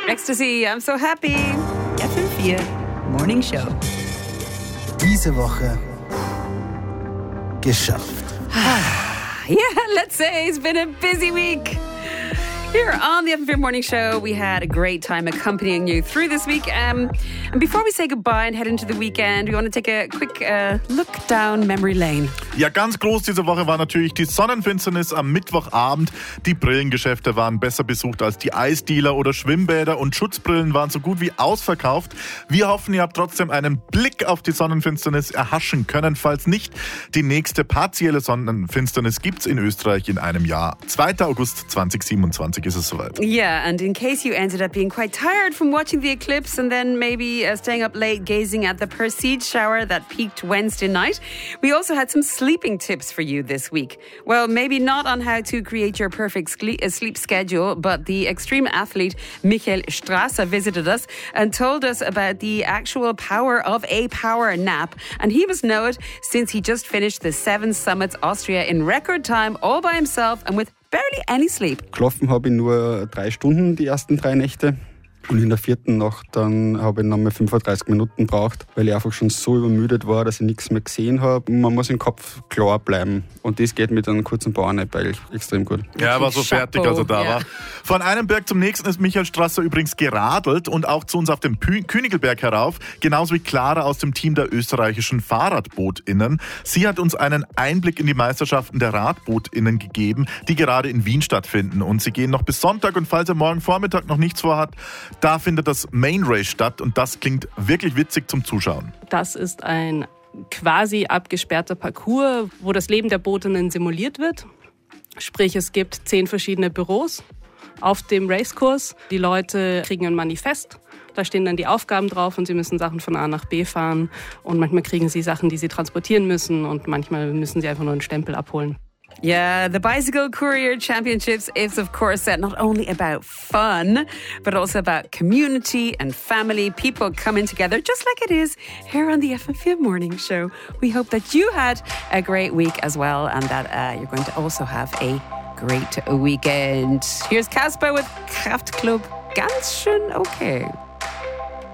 Ecstasy, I'm so happy. FM4 Morning Show. Diese Woche geschafft. Yeah, let's say it's been a busy week. Here on the FM4 Morning Show, we had a great time accompanying you through this week. And before we say goodbye and head into the weekend, we want to take a quick look down memory lane. Ja, ganz groß diese Woche war natürlich die Sonnenfinsternis am Mittwochabend. Die Brillengeschäfte waren besser besucht als die Eisdealer oder Schwimmbäder und Schutzbrillen waren so gut wie ausverkauft. Wir hoffen, ihr habt trotzdem einen Blick auf die Sonnenfinsternis erhaschen können. Falls nicht, die nächste partielle Sonnenfinsternis gibt's in Österreich in einem Jahr. 2. August 2027 ist es soweit. Yeah, and in case you ended up being quite tired from watching the eclipse and then maybe staying up late gazing at the Perseid shower that peaked Wednesday night, we also had some sleeping tips for you this week. Well, maybe not on how to create your perfect sleep schedule, but the extreme athlete Michael Strasser visited us and told us about the actual power of a power nap. And he must know it since he just finished the 7 Summits Austria in record time, all by himself and with barely any sleep. Geschlafen habe ich nur 3 Stunden die ersten 3 Nächte. Und in der 4. Nacht dann habe ich nochmal 35 Minuten gebraucht, weil ich einfach schon so übermüdet war, dass ich nichts mehr gesehen habe. Man muss im Kopf klar bleiben. Und das geht mit einem kurzen Powernap eigentlich extrem gut. Ja, er war so fertig, als er da war. Von einem Berg zum nächsten ist Michael Strasser übrigens geradelt und auch zu uns auf den Königelberg herauf. Genauso wie Clara aus dem Team der österreichischen FahrradbootInnen. Sie hat uns einen Einblick in die Meisterschaften der RadbootInnen gegeben, die gerade in Wien stattfinden. Und sie gehen noch bis Sonntag und falls er morgen Vormittag noch nichts vorhat, da findet das Main Race statt und das klingt wirklich witzig zum Zuschauen. Das ist ein quasi abgesperrter Parcours, wo das Leben der Bootinnen simuliert wird. Sprich, es gibt 10 verschiedene Büros auf dem Racekurs. Die Leute kriegen ein Manifest. Da stehen dann die Aufgaben drauf und sie müssen Sachen von A nach B fahren. Und manchmal kriegen sie Sachen, die sie transportieren müssen und manchmal müssen sie einfach nur einen Stempel abholen. Yeah, the Bicycle Courier Championships is, of course, not only about fun, but also about community and family, people coming together, just like it is here on the FM4 Morning Show. We hope that you had a great week as well and that you're going to also have a great weekend. Here's Casper with Kraftklub. Ganz schön okay.